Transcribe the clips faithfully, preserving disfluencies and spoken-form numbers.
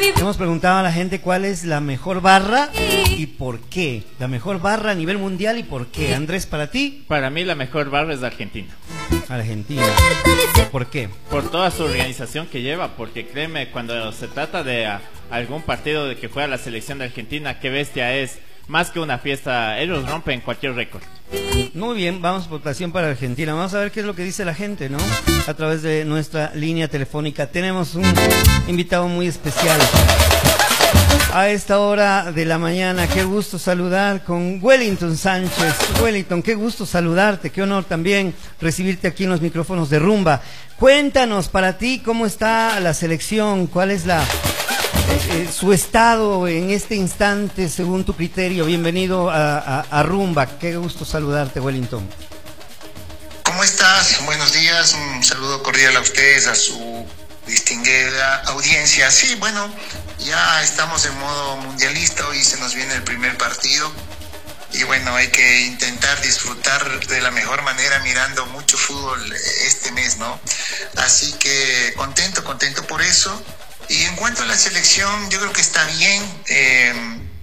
Hemos preguntado a la gente cuál es la mejor barra y por qué. La mejor barra a nivel mundial y por qué. Andrés, para ti. Para mí la mejor barra es de Argentina. Argentina. ¿Por qué? Por toda su organización que lleva, porque créeme, cuando se trata de a, algún partido de que juega la selección de Argentina, qué bestia es. Más que una fiesta, ellos rompen cualquier récord. Muy bien, vamos por votación para Argentina. Vamos a ver qué es lo que dice la gente, ¿no? A través de nuestra línea telefónica. Tenemos un invitado muy especial a esta hora de la mañana. Qué gusto saludar con Wellington Sánchez. Wellington, qué gusto saludarte, qué honor también recibirte aquí en los micrófonos de Rumba. Cuéntanos para ti cómo está la selección, cuál es la... Eh, su estado en este instante según tu criterio. Bienvenido a, a, a Rumba, qué gusto saludarte, Wellington. ¿Cómo estás? Buenos días, un saludo cordial a ustedes, a su distinguida audiencia. Sí, bueno, ya estamos en modo mundialista, hoy se nos viene el primer partido y bueno, hay que intentar disfrutar de la mejor manera mirando mucho fútbol este mes, ¿no? Así que contento, contento por eso. Y en cuanto a la selección, yo creo que está bien. Eh,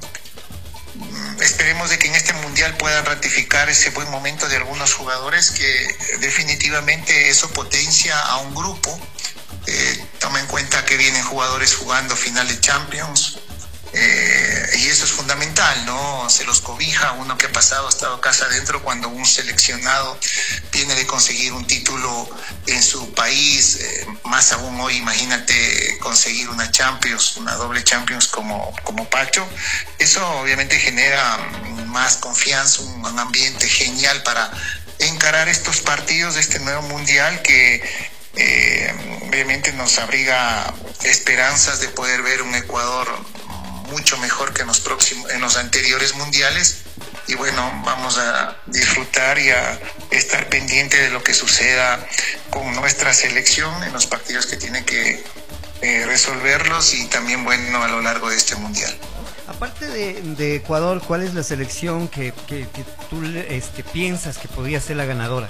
esperemos de que en este mundial puedan ratificar ese buen momento de algunos jugadores, que definitivamente eso potencia a un grupo. Eh, toma en cuenta que vienen jugadores jugando final de Champions, eh, y eso es fundamental, ¿no? Se los cobija uno que ha pasado, ha estado casa adentro cuando un seleccionado viene de conseguir un título en su país, eh, más aún hoy, imagínate conseguir una Champions, una doble Champions como, como Pacho. Eso obviamente genera más confianza, un, un ambiente genial para encarar estos partidos de este nuevo mundial que eh, obviamente nos abriga esperanzas de poder ver un Ecuador mucho mejor que en los próximos, en los anteriores mundiales. Y bueno, vamos a disfrutar y a estar pendiente de lo que suceda con nuestra selección en los partidos que tiene que eh, resolverlos, y también bueno a lo largo de este mundial. Aparte de, de Ecuador, ¿cuál es la selección que, que, que tú este, piensas que podría ser la ganadora?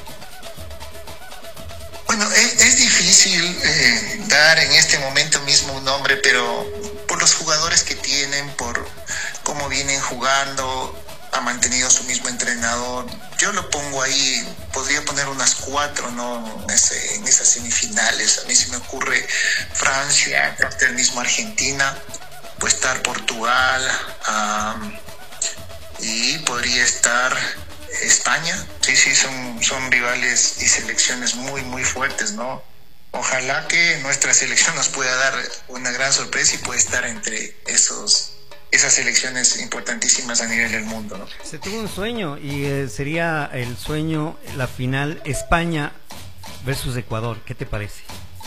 Bueno, es, es difícil eh, dar en este momento mismo un nombre, pero por los jugadores que tienen, por cómo vienen jugando, ha mantenido su mismo entrenador, yo lo pongo ahí, podría poner unas cuatro, ¿no? En, ese, en esas semifinales. A mí se me ocurre Francia, el mismo Argentina, puede estar Portugal, um, y podría estar España. Sí, sí, son, son rivales y selecciones muy, muy fuertes, ¿no? Ojalá que nuestra selección nos pueda dar una gran sorpresa y pueda estar entre esos esas selecciones importantísimas a nivel del mundo, ¿no? Se tuvo un sueño y eh, sería el sueño, la final España versus Ecuador. ¿Qué te parece?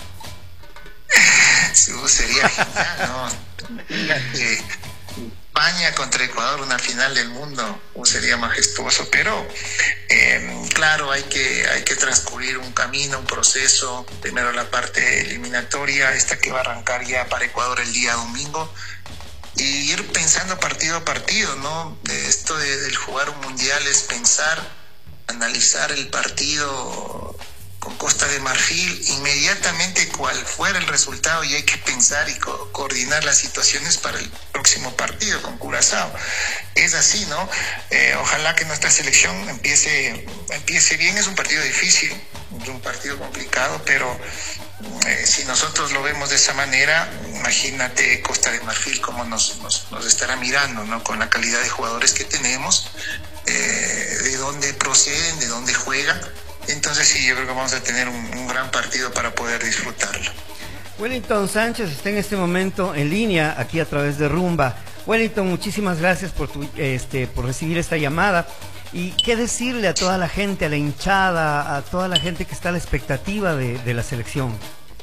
Sí, sería genial, ¿no? eh, España contra Ecuador, una final del mundo, uh, sería majestuoso, pero eh, claro, hay que, hay que transcurrir un camino, un proceso. Primero la parte eliminatoria, esta que va a arrancar ya para Ecuador el día domingo, y ir pensando partido a partido, ¿no? De esto de, del jugar un mundial es pensar, analizar el partido con Costa de Marfil, inmediatamente cual fuera el resultado, y hay que pensar y co coordinar las situaciones para el próximo partido con Curazao. Es así, ¿no? Eh, ojalá que nuestra selección empiece, empiece bien. Es un partido difícil, es un partido complicado, pero eh, si nosotros lo vemos de esa manera, imagínate Costa de Marfil cómo nos, nos, nos estará mirando, ¿no? Con la calidad de jugadores que tenemos, eh, de dónde proceden, de dónde juegan. Entonces sí, yo creo que vamos a tener un, un gran partido para poder disfrutarlo. Wellington Sánchez está en este momento en línea aquí a través de Rumba. Wellington, muchísimas gracias por tu, este, por recibir esta llamada. ¿Y qué decirle a toda la gente, a la hinchada, a toda la gente que está a la expectativa de, de la selección?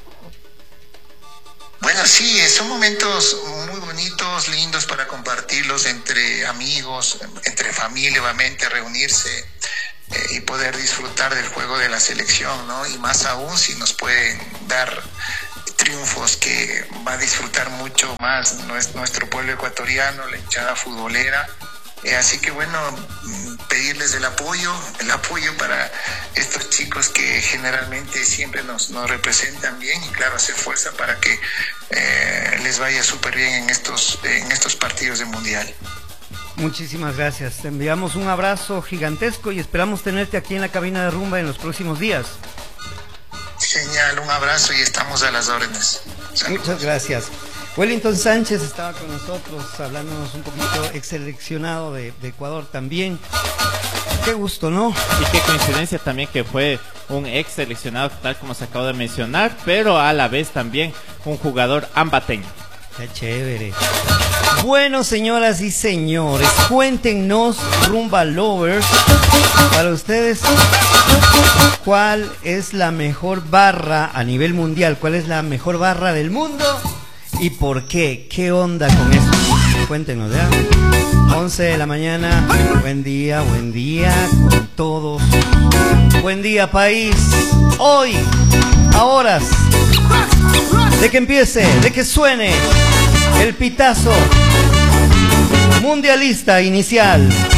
Bueno, sí, son momentos muy bonitos, lindos para compartirlos entre amigos, entre familia, obviamente, reunirse eh, y poder disfrutar del juego de la selección, ¿no? Y más aún si nos pueden dar triunfos, que va a disfrutar mucho más nuestro pueblo ecuatoriano, la hinchada futbolera. Eh, así que bueno, pedir pedirles el apoyo, el apoyo para estos chicos que generalmente siempre nos, nos representan bien y claro, hacer fuerza para que eh, les vaya súper bien en estos, en estos partidos de mundial. Muchísimas gracias. Te enviamos un abrazo gigantesco y esperamos tenerte aquí en la cabina de Rumba en los próximos días. Genial, un abrazo y estamos a las órdenes. Saludos. Muchas gracias. Wellington Sánchez estaba con nosotros hablándonos un poquito, ex seleccionado de, de Ecuador también. Qué gusto, ¿no? Y qué coincidencia también que fue un ex seleccionado, tal como se acabó de mencionar, pero a la vez también un jugador ambateño. Qué chévere. Bueno, señoras y señores, cuéntenos, Rumba Lovers, para ustedes, ¿cuál es la mejor barra a nivel mundial? ¿Cuál es la mejor barra del mundo? ¿Y por qué? ¿Qué onda con eso? Cuéntenos, ¿ya? once de la mañana, buen día, buen día con todos. Buen día, país. Hoy, a horas de que empiece, de que suene el pitazo mundialista inicial.